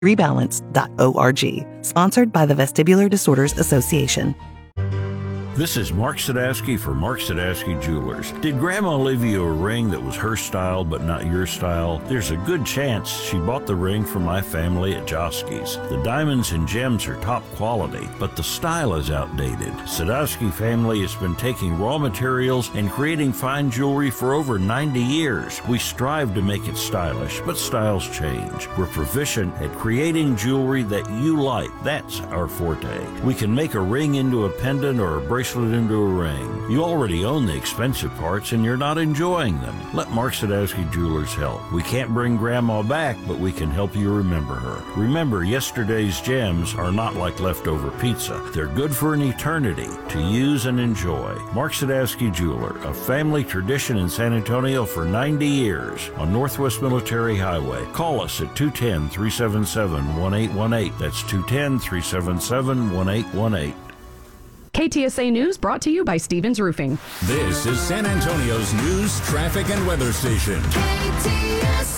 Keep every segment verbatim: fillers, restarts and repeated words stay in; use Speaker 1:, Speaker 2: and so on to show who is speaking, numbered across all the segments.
Speaker 1: rebalance dot org. Sponsored by the Vestibular Disorders Association.
Speaker 2: This is Mark Sadowski for Mark Sadowski Jewelers. Did Grandma leave you a ring that was her style but not your style? There's a good chance she bought the ring from my family at Josky's. The diamonds and gems are top quality, but the style is outdated. Sadowski family has been taking raw materials and creating fine jewelry for over ninety years. We strive to make it stylish, but styles change. We're proficient at creating jewelry that you like. That's our forte. We can make a ring into a pendant or a bracelet into a ring. You already own the expensive parts and you're not enjoying them. Let Mark Sadowski Jewelers help. We can't bring Grandma back, but we can help you remember her. Remember, yesterday's gems are not like leftover pizza. They're good for an eternity to use and enjoy. Mark Sadowski Jeweler, a family tradition in San Antonio for ninety years on Northwest Military Highway. Call us at two one zero, three seven seven, one eight one eight. That's two one zero, three seven seven, one eight one eight.
Speaker 3: K T S A News brought to you by Stevens Roofing.
Speaker 4: This is San Antonio's news, traffic, and weather station. K T S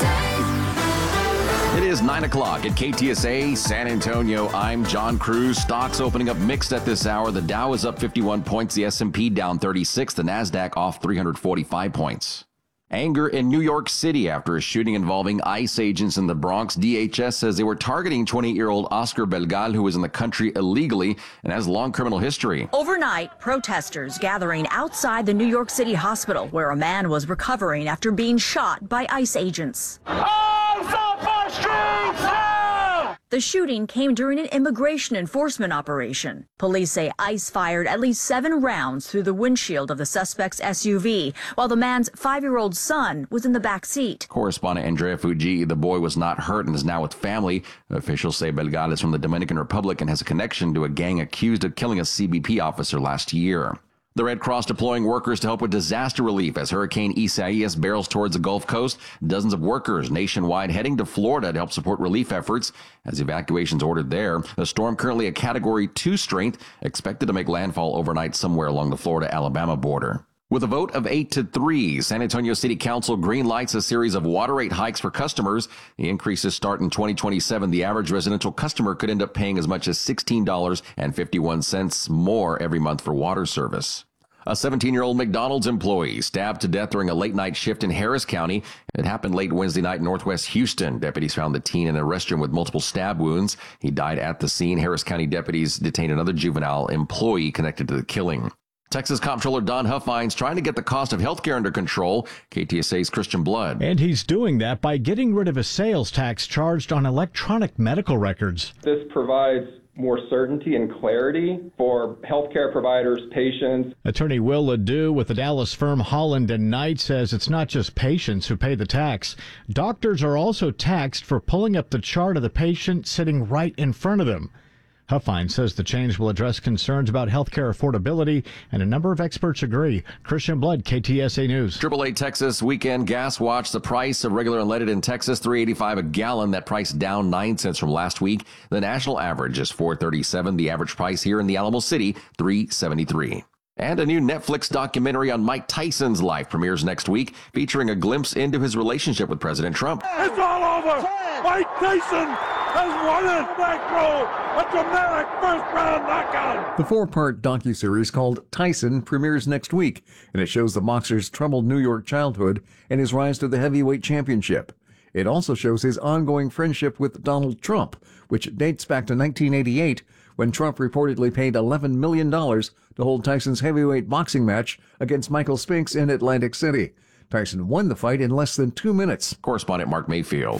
Speaker 5: A. It is nine o'clock at K T S A San Antonio. I'm John Cruz. Stocks opening up mixed at this hour. The Dow is up fifty-one points. The S and P down thirty-six. The NASDAQ off three hundred forty-five points. Anger in New York City after a shooting involving ICE agents in the Bronx. D H S says they were targeting twenty-eight-year-old Oscar Belgal, who was in the country illegally and has long criminal history.
Speaker 6: Overnight, protesters gathering outside the New York City hospital where a man was recovering after being shot by ICE agents. Hands up our streets now! The shooting came during an immigration enforcement operation. Police say ICE fired at least seven rounds through the windshield of the suspect's S U V, while the man's five-year-old son was in the back seat.
Speaker 5: Correspondent Andrea Fuji, the boy was not hurt and is now with family. Officials say Belgal is from the Dominican Republic and has a connection to a gang accused of killing a C B P officer last year. The Red Cross deploying workers to help with disaster relief as Hurricane Isaias barrels towards the Gulf Coast. Dozens of workers nationwide heading to Florida to help support relief efforts as evacuations ordered there. The storm, currently a Category two strength, expected to make landfall overnight somewhere along the Florida-Alabama border. With a vote of eight to three, San Antonio City Council greenlights a series of water rate hikes for customers. The increases start in twenty twenty-seven. The average residential customer could end up paying as much as sixteen dollars and fifty-one cents more every month for water service. A seventeen-year-old McDonald's employee stabbed to death during a late-night shift in Harris County. It happened late Wednesday night in northwest Houston. Deputies found the teen in a restroom with multiple stab wounds. He died at the scene. Harris County deputies detained another juvenile employee connected to the killing. Texas Comptroller Don Huffines trying to get the cost of health care under control. K T S A's Christian Blood.
Speaker 7: And he's doing that by getting rid of a sales tax charged on electronic medical records.
Speaker 8: This provides more certainty and clarity for healthcare providers, patients.
Speaker 7: Attorney Will Ledoux with the Dallas firm Holland and Knight says it's not just patients who pay the tax. Doctors are also taxed for pulling up the chart of the patient sitting right in front of them. Huffine says the change will address concerns about healthcare affordability, and a number of experts agree. Christian Blood, K T S A News.
Speaker 5: triple A Texas Weekend Gas Watch. The price of regular unleaded in Texas, three eighty-five a gallon. That price down nine cents from last week. The national average is four thirty-seven. The average price here in the Alamo City, three seventy-three. And a new Netflix documentary on Mike Tyson's life premieres next week, featuring a glimpse into his relationship with President Trump.
Speaker 9: It's all over. Mike Tyson has won it. Back row, a dramatic first-round knockout.
Speaker 10: The four-part docuseries called Tyson premieres next week, and it shows the boxer's troubled New York childhood and his rise to the heavyweight championship. It also shows his ongoing friendship with Donald Trump, which dates back to nineteen eighty-eight, when Trump reportedly paid eleven million dollars to hold Tyson's heavyweight boxing match against Michael Spinks in Atlantic City. Tyson won the fight in less than two minutes.
Speaker 5: Correspondent Mark Mayfield.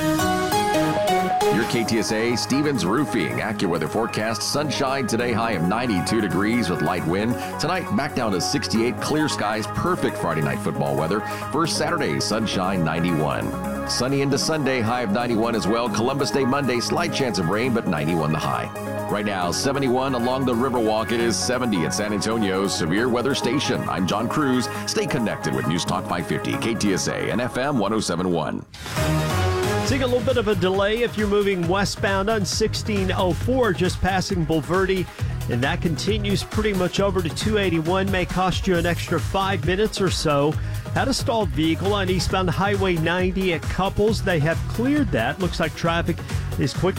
Speaker 5: Your K T S A Stevens Roofing AccuWeather forecast. Sunshine today, high of ninety-two degrees with light wind. Tonight, back down to sixty-eight, clear skies, perfect Friday night football weather. For Saturday, sunshine, ninety-one. Sunny into Sunday, high of ninety-one as well. Columbus Day Monday, slight chance of rain, but ninety-one the high. Right now, seventy-one along the Riverwalk. It is seventy at San Antonio's Severe Weather Station. I'm John Cruz. Stay connected with News Talk five fifty, K T S A, and F M one oh seven point one.
Speaker 11: Seeing a little bit of a delay if you're moving westbound on sixteen oh four, just passing Bulverde, and that continues pretty much over to two eighty-one. May cost you an extra five minutes or so. Had a stalled vehicle on eastbound Highway ninety at Couples. They have cleared that. Looks like traffic These quick